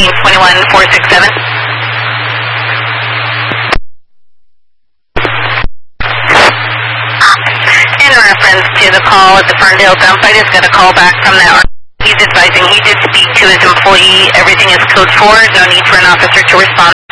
2121467. In reference to the call at the Ferndale gunfight, is going to call back from that. He's advising he did speak to his employee. Everything is code 4. No need for an officer to respond